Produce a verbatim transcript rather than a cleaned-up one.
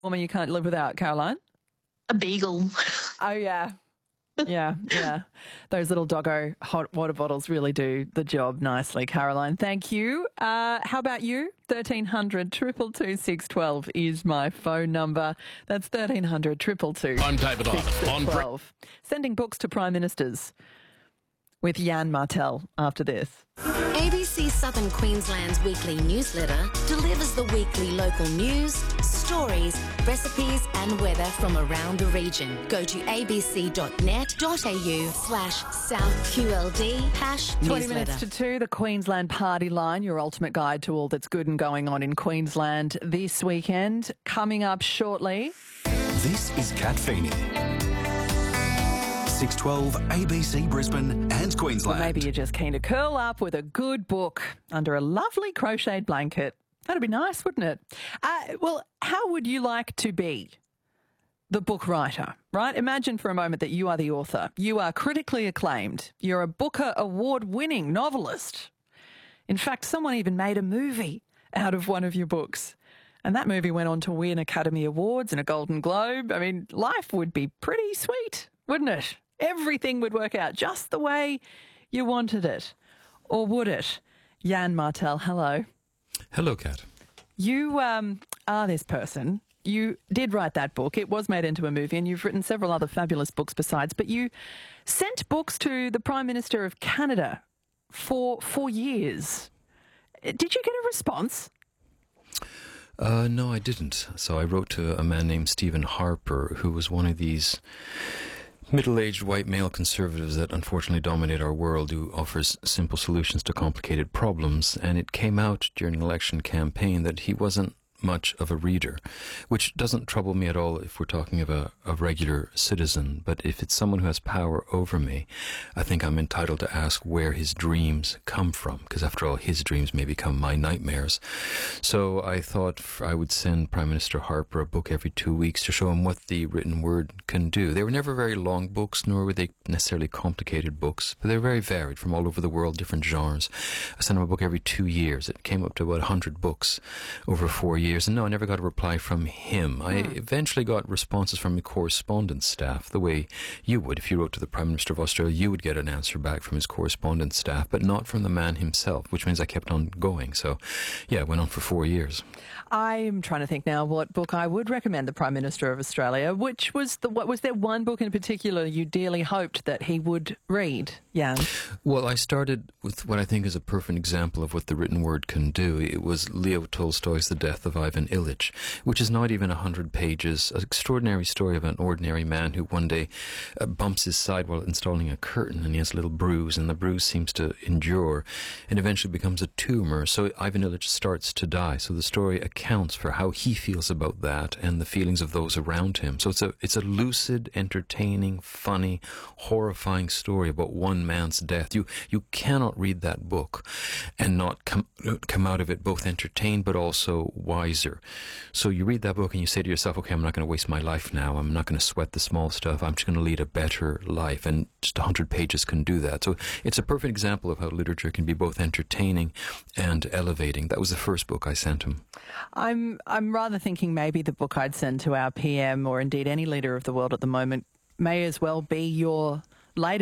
woman you can't live without, Caroline? A beagle. Oh, yeah. Yeah, yeah. Those little doggo hot water bottles really do the job nicely, Caroline. Thank you. Uh, how about you? thirteen hundred, two two two, six one two is my phone number. That's thirteen hundred, two two two, On David on twelve. Sending books to Prime Ministers with Jan Martel after this. A B C Southern Queensland's weekly newsletter delivers the weekly local news, stories, recipes and weather from around the region. Go to abc.net.au slash southqld hash twenty newsletter. minutes to two, the Queensland Party Line, your ultimate guide to all that's good and going on in Queensland this weekend. Coming up shortly. This is Kat Feeney. six twelve A B C Brisbane and Queensland. Well, maybe you're just keen to curl up with a good book under a lovely crocheted blanket. That'd be nice, wouldn't it? Uh, well, how would you like to be the book writer, right? Imagine for a moment that you are the author. You are critically acclaimed. You're a Booker Award-winning novelist. In fact, someone even made a movie out of one of your books. And that movie went on to win Academy Awards and a Golden Globe. I mean, life would be pretty sweet, wouldn't it? Everything would work out just the way you wanted it. Or would it? Jan Martel, hello. Hello, Kat. You um, are this person. You did write that book. It was made into a movie, and you've written several other fabulous books besides. But you sent books to the Prime Minister of Canada for four years. Did you get a response? Uh, no, I didn't. So I wrote to a man named Stephen Harper, who was one of these middle-aged white male conservatives that unfortunately dominate our world, who offers simple solutions to complicated problems. And it came out during an election campaign that he wasn't much of a reader, which doesn't trouble me at all if we're talking of a, a regular citizen. But if it's someone who has power over me, I think I'm entitled to ask where his dreams come from, because after all, his dreams may become my nightmares. So I thought I would send Prime Minister Harper a book every two weeks to show him what the written word can do. They were never very long books, nor were they necessarily complicated books, but they were very varied from all over the world, different genres. I sent him a book every two years. It came up to about one hundred books over four years. And no, I never got a reply from him. I eventually got responses from the correspondence staff, the way you would. If you wrote to the Prime Minister of Australia, you would get an answer back from his correspondence staff, but not from the man himself, which means I kept on going. So, yeah, it went on for four years. I'm trying to think now what book I would recommend the Prime Minister of Australia. Which was the what was there one book in particular you dearly hoped that he would read, Jan? Well, I started with what I think is a perfect example of what the written word can do. It was Leo Tolstoy's The Death of Ivan Ilyich, which is not even a hundred pages. An extraordinary story of an ordinary man who one day uh, bumps his side while installing a curtain, and he has a little bruise, and the bruise seems to endure and eventually becomes a tumor. So Ivan Ilyich starts to die. So the story accounts for how he feels about that and the feelings of those around him. So it's a it's a lucid, entertaining, funny, horrifying story about one man's death. You you cannot read that book and not come come out of it both entertained but also wiser. So you read that book and you say to yourself, okay, I'm not going to waste my life now. I'm not going to sweat the small stuff. I'm just going to lead a better life. And just one hundred pages can do that. So it's a perfect example of how literature can be both entertaining and elevating. That was the first book I sent him. I'm I'm rather thinking maybe the book I'd send to our P M, or indeed any leader of the world at the moment, may as well be your latest